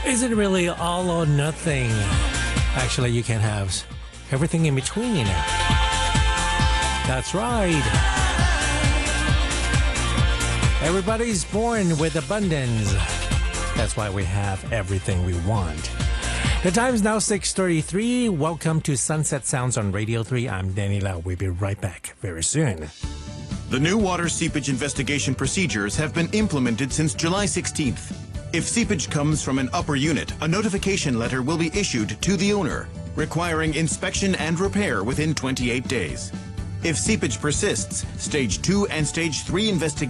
Is it really all or nothing? Actually, you can have everything in between. That's right. Everybody's born with abundance. That's why we have everything we want. The time is now 6:33. Welcome to Sunset Sounds on Radio 3. I'm Danny Lau. We'll be right back very soon. The new water seepage investigation procedures have been implemented since July 16th. If seepage comes from an upper unit, a notification letter will be issued to the owner, requiring inspection and repair within 28 days. If seepage persists, Stage 2 and Stage 3 investigations